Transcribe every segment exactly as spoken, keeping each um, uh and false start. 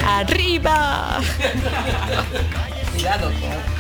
Arriba. Cuidado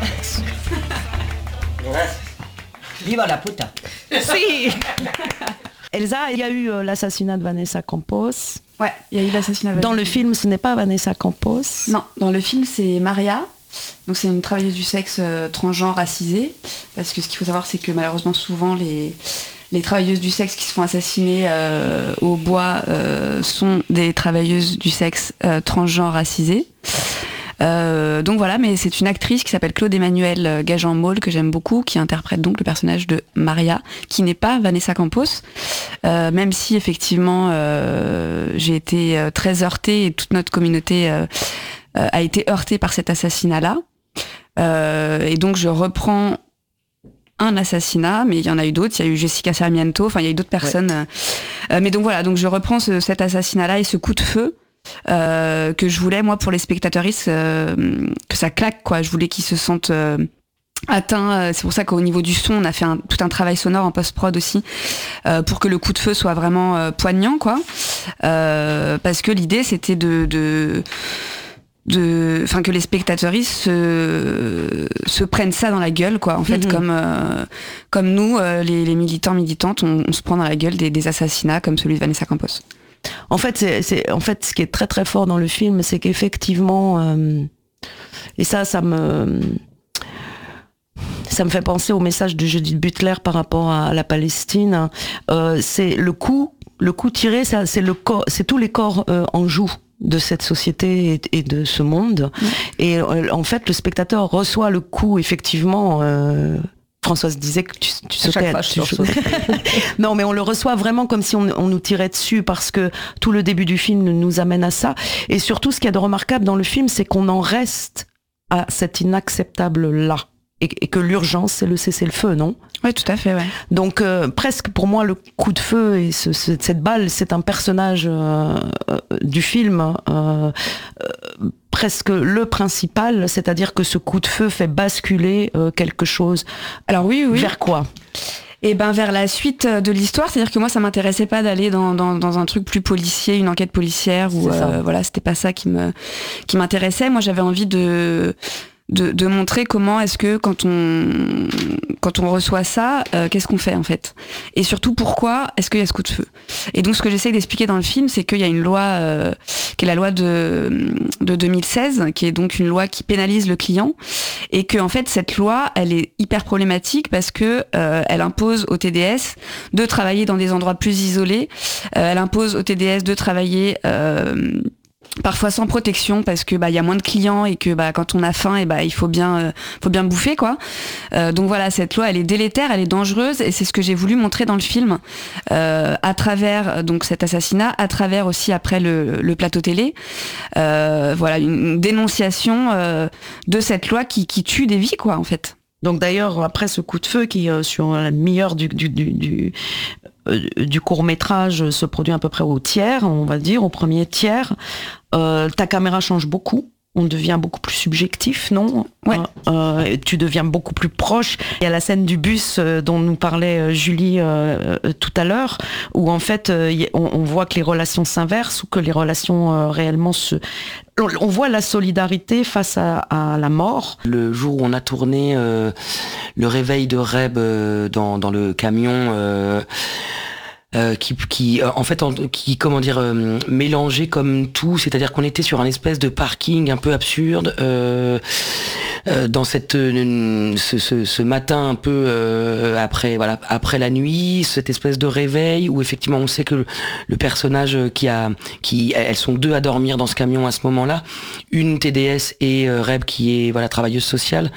con... Viva la puta. Si. Elsa, il y a eu euh, l'assassinat de Vanessa Campos. Ouais, il y a eu l'assassinat de Dans Vanessa. le film, ce n'est pas Vanessa Campos. Non, dans le film, c'est Maria. Donc c'est une travailleuse du sexe euh, transgenre racisée. Parce que ce qu'il faut savoir, c'est que malheureusement, souvent, les, les travailleuses du sexe qui se font assassiner euh, au bois euh, sont des travailleuses du sexe euh, transgenre racisées. Euh, donc voilà, mais c'est une actrice qui s'appelle Claude Emmanuel Gajan-Maul, que j'aime beaucoup, qui interprète donc le personnage de Maria, qui n'est pas Vanessa Campos, euh, même si effectivement euh, j'ai été euh, très heurtée et toute notre communauté euh, euh, a été heurtée par cet assassinat-là. Euh, et donc je reprends un assassinat, mais il y en a eu d'autres, il y a eu Jessica Sarmiento, enfin il y a eu d'autres personnes. Ouais. Euh, mais donc voilà, donc je reprends ce, cet assassinat-là et ce coup de feu. Euh, que je voulais moi pour les spectateuristes euh, que ça claque quoi, je voulais qu'ils se sentent euh, atteints, c'est pour ça qu'au niveau du son on a fait un, tout un travail sonore en post-prod aussi euh, pour que le coup de feu soit vraiment euh, poignant quoi, euh, parce que l'idée c'était de, de de enfin que les spectateuristes se, se prennent ça dans la gueule quoi en fait. Mm-hmm. comme euh, comme nous euh, les, les militants militantes on, on se prend dans la gueule des, des assassinats comme celui de Vanessa Campos. En fait, c'est, c'est, en fait, ce qui est très très fort dans le film, c'est qu'effectivement, euh, et ça, ça me, ça me fait penser au message de Judith Butler par rapport à la Palestine. Euh, c'est le coup, le coup tiré, ça, c'est le corps, c'est tous les corps euh, en joue de cette société et, et de ce monde. Mmh. Et euh, en fait, le spectateur reçoit le coup effectivement. Euh, Françoise disait que tu, tu sautais. Fois, tu je non, mais on le reçoit vraiment comme si on, on nous tirait dessus parce que tout le début du film nous amène à ça. Et surtout, ce qu'il y a de remarquable dans le film, c'est qu'on en reste à cet inacceptable-là. Et, et que l'urgence, c'est le cessez-le-feu, non ? Oui, tout à fait, ouais. Donc, euh, presque pour moi, le coup de feu et ce, ce, cette balle, c'est un personnage euh, euh, du film euh, euh, presque le principal, c'est-à-dire que ce coup de feu fait basculer euh, quelque chose. Alors oui, oui. Vers quoi ? Et ben vers la suite de l'histoire, c'est-à-dire que moi ça m'intéressait pas d'aller dans, dans, dans un truc plus policier, une enquête policière ou euh, voilà, c'était pas ça qui me qui m'intéressait. Moi j'avais envie de De, de montrer comment est-ce que quand on quand on reçoit ça, euh, qu'est-ce qu'on fait en fait, et surtout pourquoi est-ce qu'il y a ce coup de feu. Et donc ce que j'essaye d'expliquer dans le film, c'est qu'il y a une loi euh, qui est la loi de de deux mille seize, qui est donc une loi qui pénalise le client, et que en fait cette loi elle est hyper problématique parce que euh, elle impose au T D S de travailler dans des endroits plus isolés, euh, elle impose au T D S de travailler euh, parfois sans protection parce que bah il y a moins de clients et que bah quand on a faim et bah il faut bien euh, faut bien bouffer quoi. Euh, donc voilà, cette loi elle est délétère, elle est dangereuse et c'est ce que j'ai voulu montrer dans le film euh, à travers donc cet assassinat, à travers aussi après le, le plateau télé. Euh, voilà une dénonciation euh, de cette loi qui qui tue des vies quoi en fait. Donc d'ailleurs après ce coup de feu qui euh, sur la demi-heure du du du, du du court-métrage se produit à peu près au tiers, on va dire, au premier tiers. Euh, ta caméra change beaucoup. On devient beaucoup plus subjectif, non ? Ouais. Euh, tu deviens beaucoup plus proche. Il y a la scène du bus euh, dont nous parlait euh, Julie euh, euh, tout à l'heure, où en fait euh, y, on, on voit que les relations s'inversent ou que les relations euh, réellement se... On, on voit la solidarité face à, à la mort. Le jour où on a tourné euh, le réveil de Reb euh, dans, dans le camion... Euh, Euh, qui, qui euh, en fait, en, qui comment dire, euh, mélangé comme tout, c'est-à-dire qu'on était sur un espèce de parking un peu absurde euh, euh, dans cette euh, ce, ce, ce matin un peu euh, après voilà après la nuit, cette espèce de réveil où effectivement on sait que le, le personnage qui a qui elles sont deux à dormir dans ce camion à ce moment-là, une T D S et euh, Reb qui est voilà travailleuse sociale.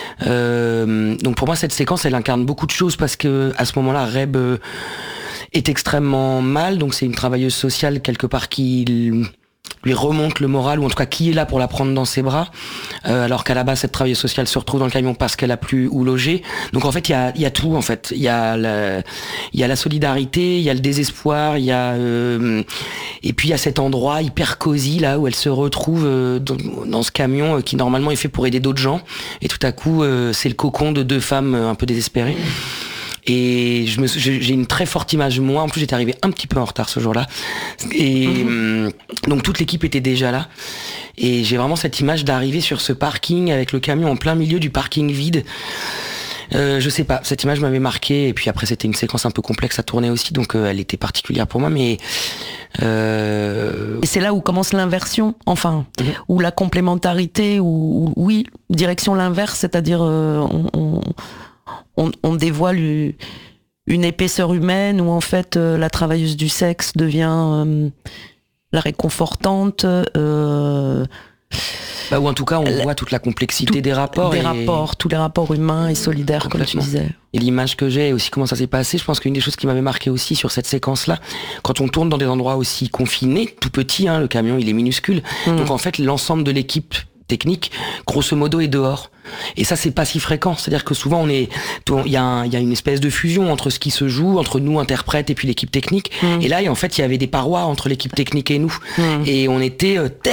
Euh, donc pour moi cette séquence elle incarne beaucoup de choses parce que à ce moment-là Reb euh, est extrêmement mal, donc c'est une travailleuse sociale quelque part qui lui remonte le moral, ou en tout cas qui est là pour la prendre dans ses bras, euh, alors qu'à la base cette travailleuse sociale se retrouve dans le camion parce qu'elle a plus où loger. Donc en fait il y a, y a tout en fait, il y a la, il y a la solidarité, il y a le désespoir, il y a euh, et puis il y a cet endroit hyper cosy là où elle se retrouve euh, dans, dans ce camion euh, qui normalement est fait pour aider d'autres gens, et tout à coup euh, c'est le cocon de deux femmes euh, un peu désespérées. Et je me, j'ai une très forte image de moi. En plus, j'étais arrivé un petit peu en retard ce jour-là. Et mmh. donc toute l'équipe était déjà là. Et j'ai vraiment cette image d'arriver sur ce parking avec le camion en plein milieu du parking vide. Euh, je sais pas, cette image m'avait marqué. Et puis après, c'était une séquence un peu complexe à tourner aussi, donc euh, elle était particulière pour moi. Mais euh... et c'est là où commence l'inversion, enfin, mmh. ou la complémentarité, ou, ou oui, direction l'inverse, c'est-à-dire euh, on, on, on, on dévoile une épaisseur humaine où en fait euh, la travailleuse du sexe devient euh, la réconfortante. Euh, Bah, ou en tout cas, on la, voit toute la complexité tout, des rapports. Des et... rapports, tous les rapports humains et solidaires, comme tu disais. Et l'image que j'ai, aussi comment ça s'est passé, je pense qu'une des choses qui m'avait marqué aussi sur cette séquence-là, quand on tourne dans des endroits aussi confinés, tout petit, hein, le camion il est minuscule, mmh. donc en fait l'ensemble de l'équipe technique, grosso modo, est dehors. Et ça, c'est pas si fréquent. C'est-à-dire que souvent, on est, il y a un, il y a une espèce de fusion entre ce qui se joue, entre nous, interprètes, et puis l'équipe technique. Mmh. Et là, en fait, il y avait des parois entre l'équipe technique et nous. Mmh. Et on était euh,